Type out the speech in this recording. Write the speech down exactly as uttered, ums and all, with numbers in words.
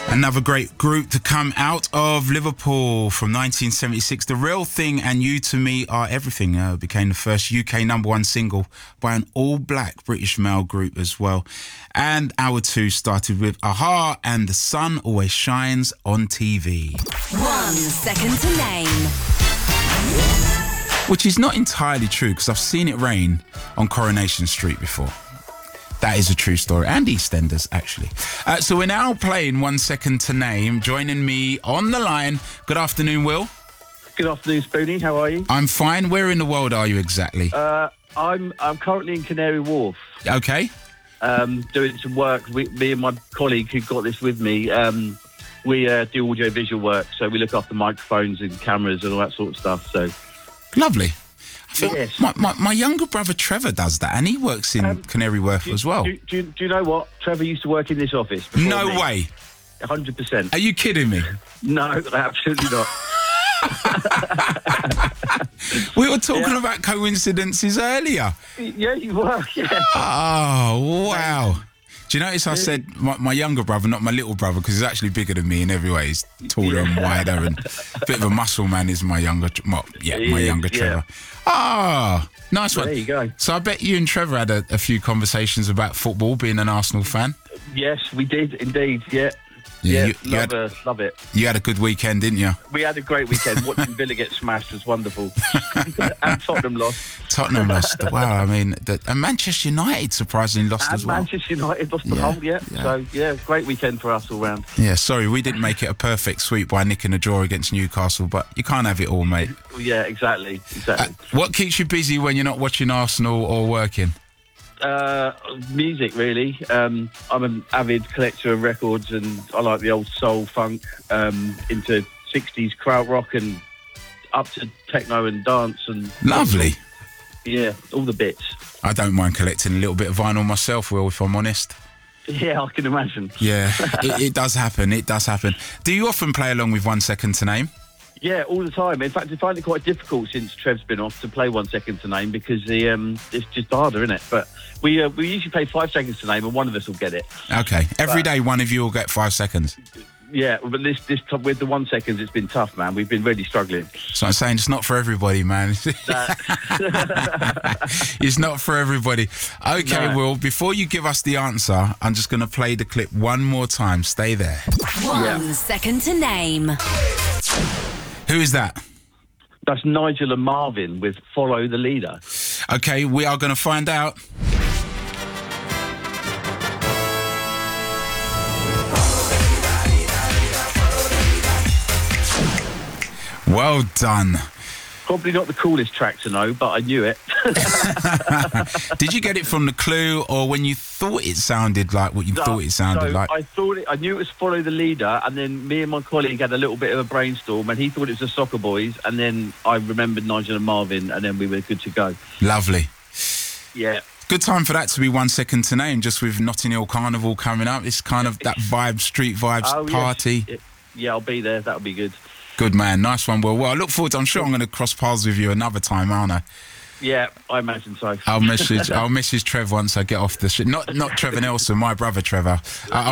Another great group to come out of Liverpool from nineteen seventy-six. The Real Thing and You To Me Are Everything uh, became the first U K number one single by an all-black British male group as well. And hour two started with Aha and The Sun Always Shines on T V. One second to name. Which is not entirely true because I've seen it rain on Coronation Street before. That is a true story. And EastEnders, actually. Uh, so we're now playing One Second to Name. Joining me on the line. Good afternoon, Will. Good afternoon, Spoonie. How are you? I'm fine. Where in the world are you exactly? Uh, I'm I'm currently in Canary Wharf. Okay. Um, doing some work. We, me and my colleague who got this with me, um, we uh, do audio-visual work. So we look after microphones and cameras and all that sort of stuff. So lovely. I feel yes. my, my, my younger brother Trevor does that, and he works in Um, Canary Wharf do, as well. Do, do, do you know what? Trevor used to work in this office. before No me. way. one hundred percent. Are you kidding me? No, absolutely not. We were talking Yeah. about coincidences earlier. Yeah, you were. Yeah. Oh, wow. Do you notice I said my, my younger brother, not my little brother, because he's actually bigger than me in every way. He's taller and wider and a bit of a muscle man is my younger, well, yeah, He my is, younger yeah. Trevor. Ah, nice one. There you go. So I bet you and Trevor had a, a few conversations about football, being an Arsenal fan. Yes, we did indeed. Yeah. Yeah, Yeah, you- you love, had- uh, love it. You had a good weekend, didn't you? We had a great weekend. Watching Villa get smashed was wonderful. And Tottenham lost. Tottenham lost. Wow, I mean, the, and Manchester United surprisingly lost And as well. Manchester United lost the Yeah, whole, yeah. yeah. So, yeah, great weekend for us all round. Yeah, sorry, we didn't make it a perfect sweep by nicking a draw against Newcastle, but you can't have it all, mate. Yeah, exactly, Uh, exactly. what keeps you busy when you're not watching Arsenal or working? Uh, music, really. Um, I'm an avid collector of records, and I like the old soul, funk, um, into sixties krautrock and up to techno and dance and Lovely. yeah, all the bits. I don't mind collecting a little bit of vinyl myself, Will, if I'm honest. Yeah, I can imagine. Yeah, it, it does happen. It does happen. Do you often play along with One Second to Name? Yeah, all the time. In fact, I find it quite difficult since Trev's been off to play One Second to Name because the um, it's just harder, isn't it? But we uh, we usually play Five Seconds to Name, and one of us will get it. Okay. Every But- day, one of you will get five seconds. Yeah, but this this t- with the One Seconds, it's been tough, man. We've been really struggling. So I'm saying it's not for everybody, man. It's not for everybody. Okay, No. Will, before you give us the answer, I'm just going to play the clip one more time. Stay there. One Yeah. second to name. Who is that? That's Nigel and Marvin with Follow the Leader. Okay, we are going to find out. Well done. Probably not the coolest track to know, but I knew it. Did you get it from the clue or when you thought it sounded like what you thought it sounded so like? I thought it, I knew it was Follow the Leader, and then me and my colleague had a little bit of a brainstorm, and he thought it was the Soccer Boys, and then I remembered Nigel and Marvin, and then we were good to go. Lovely. Yeah. Good time for that to be One Second to Name, just with Notting Hill Carnival coming up. It's kind of that vibe, street vibes, Oh, yes. party. Yeah, yeah, I'll be there. That'll be good. Good man, nice one, Will. Well, I look forward to, I'm sure I'm going to cross paths with you another time, aren't I? Yeah, I imagine so. I'll message, I'll message Trev once I get off the shit. Not, not Trevor Nelson, my brother Trevor. Uh,